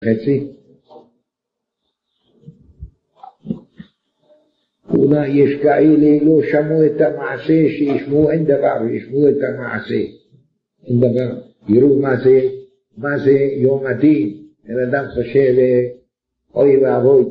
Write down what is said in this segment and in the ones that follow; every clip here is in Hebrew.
חצי. אולי יש כאלה לא שמעו את המעשה שישמעו אין דבר, ישמעו את המעשה. אין דבר, יראו מה זה יום הדין. אין אדם חושב אוי ואבוי.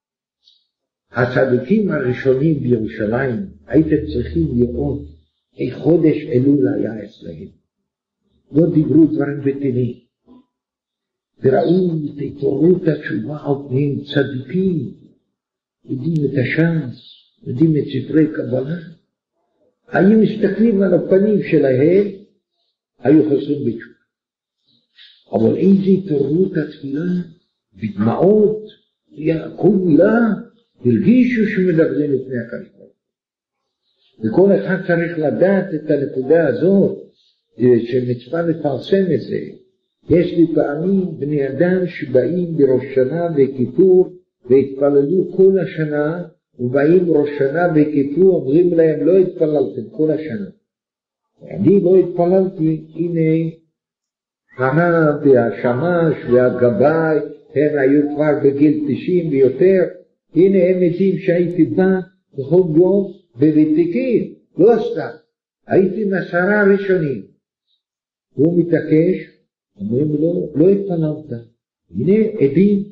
הצדיקים הראשונים בירושלים הייתם צריכים לראות איך חודש אלול היה אצלהם. לא דיברו דברים בטלים. וראו את התעוררות התשובה על פניהם צדיקים. יודעים את הש"ס, יודעים את ספרי קבלה. היו מסתכלים על הפנים שלהם, היו חוזרים בתשובה. אבל איזה התעוררות התפילה, בדמעות, כל מילה, הרגישו שמדברים לפני הקדוש ברוך הוא. וכל אחד צריך לדעת את הנקודה הזאת, שמצווה לפרסם את זה. יש לי פעמים בני אדם שבאים בראש שנה וכיפור, והתפללו כל השנה, ובאים ראש שנה וכיפור, אומרים להם לא התפללתם כל השנה. אני לא התפללתי, הנה הרב והשמש והגבאי, הם היו כבר בגיל 90 ויותר, הנה הם יודעים שהייתי בא בכל יום בוותיקים, לא סתם, הייתי מהעשרה הראשונים. הוא מתעקש, אומרים לו, לא התפללת, הנה עדים.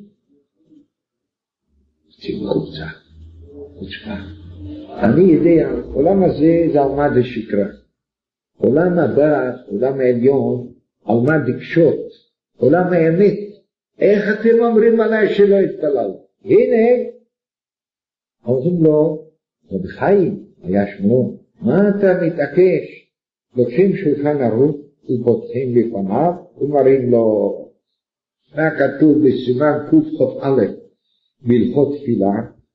חוצה. אני יודע, עולם הזה זה עלמד השקרה. עולם הבא, עולם העליון, עלמד דקשות. עולם האמת. איך אתם אומרים עליי שלא התפלל? הנה, אומרים לו, רבי חיים, היה שמו, מה אתה מתעקש? לוקחים שולחן ערוך ופותחים לפניו ומראים לו, מה כתוב בסימן קכ"א בהלכות תפילה,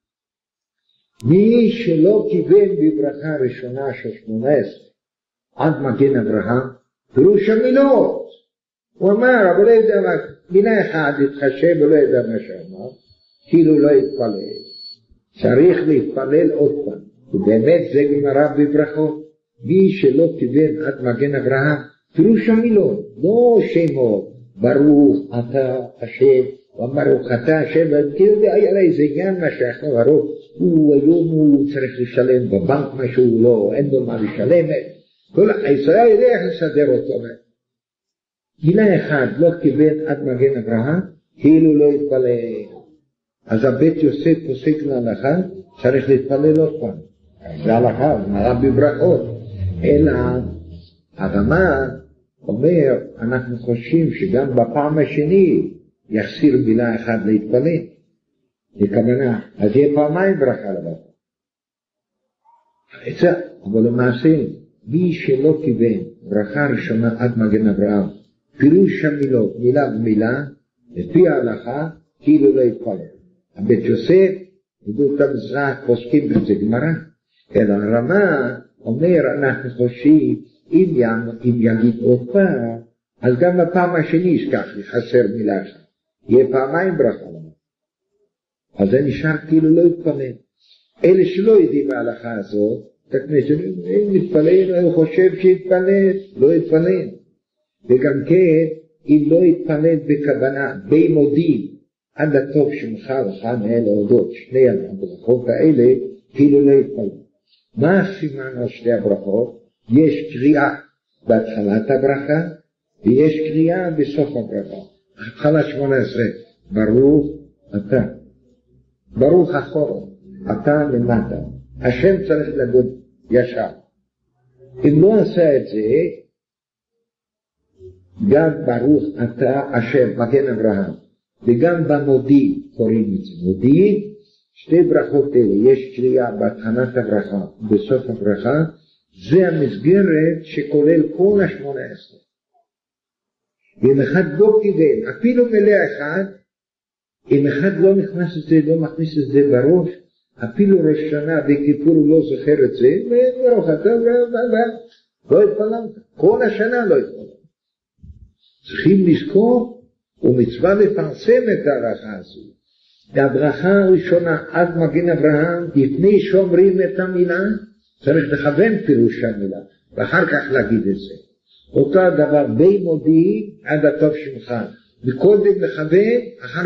מי שלא כיוון בברכה ראשונה של 18 עד מגן אברהם, פירוש המילות. הוא אמר, אבל לא יודע מה, מילה אחד התחשב ולא יודע מה שאמר, כאילו לא התפלל. צריך להתפלל עוד פעם. ובאמת זה גמרא בברכות. מי שלא כיוון עד מגן אברהם, פירוש המילות, לא שמות, ברוך אתה השם, הוא אמר, הוא חטא השם, כאילו היה לה איזה עניין מה שאנחנו הרוב, היום הוא צריך לשלם בבנק משהו, לא, אין לו מה לשלם, כל הישראל יודע איך לסדר אותו. מילה אחד, לא כיוון עד מגן אברהם, כאילו לא התפלל. אז הבית יוסף פוסק להלכה, צריך להתפלל עוד פעם. זה הלכה, זה מראה בברכות. אלא הרמה אומר, אנחנו חושבים שגם בפעם השני, יחסיר מילה אחת להתפלל. לכוונה, אז יהיה פעמיים ברכה לבא. אבל למעשה, מי שלא כיוון ברכה ראשונה עד מגן אברהם, פירוש המילות, מילה במילה, לפי ההלכה, כאילו לא התפלל. הבית יוסף, עדות המזרח, פוסקים בזה גמרא. אלא הרמה אומר, אנחנו חושבים, אם יגיד עוד פעם, אז גם בפעם השני ישכח לי, חסר מילה אחת. יהיה פעמיים ברכה למה. אז זה נשאר כאילו לא יתפלל. אלה שלא יודעים ההלכה הזאת, אם יתפלל, הוא חושב שיתפלל, לא יתפלל. וגם כן, אם לא יתפלל בכוונה, במודים, עד הטוב שמך לך נאה להודות, שני הברכות האלה, כאילו לא יתפלל. מה הסימן על שתי הברכות? יש קריאה בהתחלת הברכה, ויש קריאה בסוף הברכה. התחלה 18, ברוך אתה. ברוך אחורה, אתה למטה. השם צריך לגוד ישר. אם לא עשה את זה, גם ברוך אתה השם, מגן אברהם, וגם במודים קוראים את זה. מודים, שתי ברכות אלה, יש קריאה בהתחלת הברכה ובסוף הברכה, זה המסגרת שכולל כל ה-18. אם אחד לא כיוון, אפילו מלא אחד, אם אחד לא נכנס את זה, לא מכניס את זה בראש, אפילו ראש שנה וכיפור הוא לא זוכר את זה, וברוך אתה, לא התפללת. כל השנה לא התפללת. צריכים לזכור, ומצווה לפרסם את ההלכה הזו. והברכה הראשונה עד מגן אברהם, לפני שאומרים את המילה, צריך לכוון פירוש המילה, ואחר כך להגיד את זה. אותו הדבר בי מודיעין עד הטוב שמך, וקודם לכוון, אחר